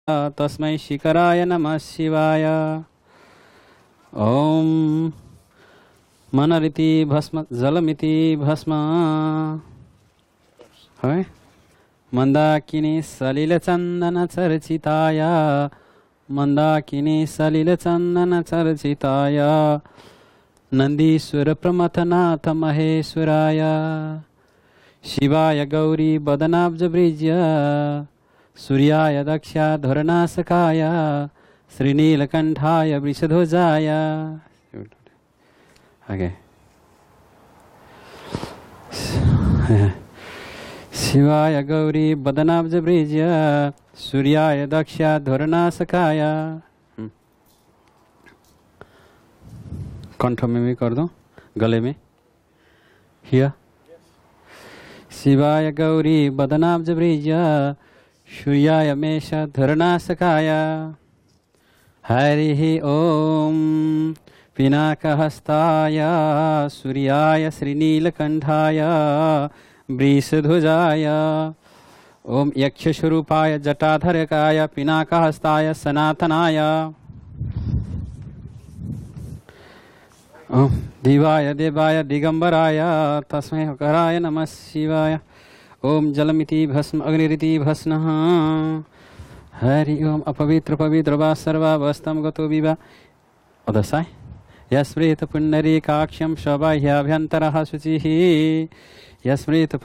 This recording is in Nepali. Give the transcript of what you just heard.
तस्मै शिखराय नमः शिवाय। ओम मनरिति भस्म जलमिति भस्म है मंदाकिनी सलिल चंदन चर्चिताय मंदाकिनी सलिल चंदन चर्चिताय नंदीश्वर प्रमथनाथ महेश्वराय शिवाय गौरी बदनाब्ज ब्रिज्य सूर्याय दक्षाधरनाशकाय श्रीनीलकंठाय वृषध्वजाय। आगे शिवाय गौरी बदनाब्ज ब्रिज्य सूर्याय दक्षाधरनाशकाय। कंठ में भी कर दो, गले में। हिया शिवाय गौरी बदनाब्ज ब्रिज्य सूर्याय मेष धरनाशकाय। हरिः ओम पिनाकहस्ताय सूर्याय श्रीनीलकंठाय वृषध्वजाय। ओम यक्षस्वरूपाय जटाधरकाय पिनाकहस्ताय सनातनाय। ओम दिवाय देवाय दिगंबराय तस्मै कराय नमः शिवाय। ओम जलमिति भस्म अग्निरिति भस्म। हरि ओम अपवित्र पवित्र वा सर्वावस्थम गतो विवा अदसाय यस्मृत पुण्डरीकाक्षं शबाह्याभ्यन्तरः शुचिः यस्मृत